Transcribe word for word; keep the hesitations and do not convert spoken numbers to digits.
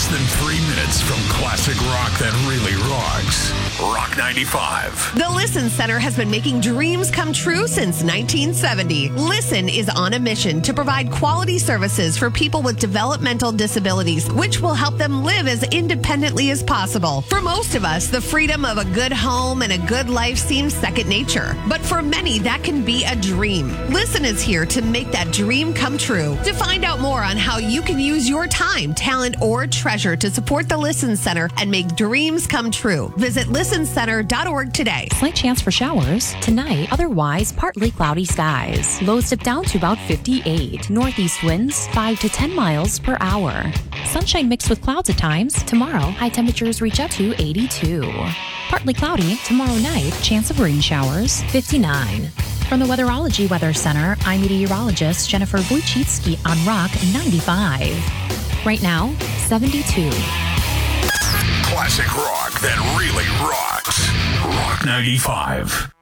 Less than three minutes from classic rock that really rocks. Rock ninety-five. The Listen Center has been making dreams come true since nineteen seventy. Listen is on a mission to provide quality services for people with developmental disabilities, which will help them live as independently as possible. For most of us, the freedom of a good home and a good life seems second nature. But for many, that can be a dream. Listen is here to make that dream come true. To find out more on how you can use your time, talent, or treasure to support the Listen Center and make dreams come true, visit listen center dot org today. Slight chance for showers tonight, otherwise partly cloudy skies. Lows dip down to about fifty-eight. Northeast winds five to ten miles per hour. Sunshine mixed with clouds at times. Tomorrow, high temperatures reach up to eighty-two. Partly cloudy tomorrow night, chance of rain showers, fifty-nine. From the Weatherology Weather Center, I'm meteorologist Jennifer Wojcicki on Rock ninety-five. Right now, seventy-two. Classic rock that really rocks. Rock ninety-five.